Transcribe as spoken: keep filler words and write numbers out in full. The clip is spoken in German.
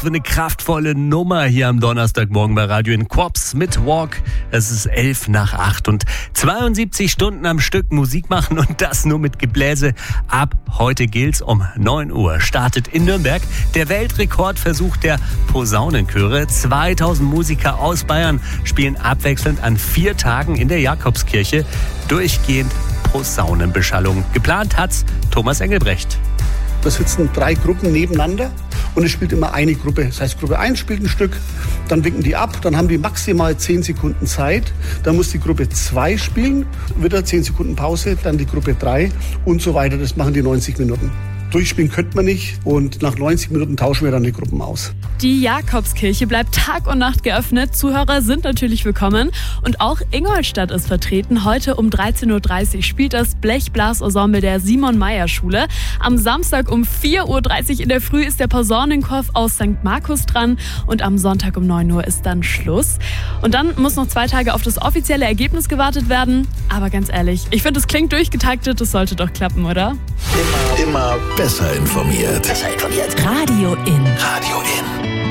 für eine kraftvolle Nummer hier am Donnerstagmorgen bei Radio in Quops mit Walk. Es ist elf nach acht und zweiundsiebzig Stunden am Stück Musik machen und das nur mit Gebläse. Ab heute gilt's um neun Uhr. Startet in Nürnberg der Weltrekordversuch der Posaunenchöre. zweitausend Musiker aus Bayern spielen abwechselnd an vier Tagen in der Jakobskirche durchgehend Posaunenbeschallung. Geplant hat's Thomas Engelbrecht. Da sitzen drei Gruppen nebeneinander und es spielt immer eine Gruppe. Das heißt, Gruppe eins spielt ein Stück, dann winken die ab, dann haben die maximal zehn Sekunden Zeit. Dann muss die Gruppe zwei spielen, wieder zehn Sekunden Pause, dann die Gruppe drei und so weiter. Das machen die neunzig Minuten. Durchspielen könnte man nicht und nach neunzig Minuten tauschen wir dann die Gruppen aus. Die Jakobskirche bleibt Tag und Nacht geöffnet. Zuhörer sind natürlich willkommen. Und auch Ingolstadt ist vertreten. Heute um dreizehn Uhr dreißig spielt das Blechblasensemble der Simon-Meyer-Schule. Am Samstag um vier Uhr dreißig in der Früh ist der Posaunenchor aus Sankt Markus dran. Und am Sonntag um neun Uhr ist dann Schluss. Und dann muss noch zwei Tage auf das offizielle Ergebnis gewartet werden. Aber ganz ehrlich, ich finde, es klingt durchgetaktet. Das sollte doch klappen, oder? Immer, immer besser informiert. Besser informiert. Radio in. Radio in.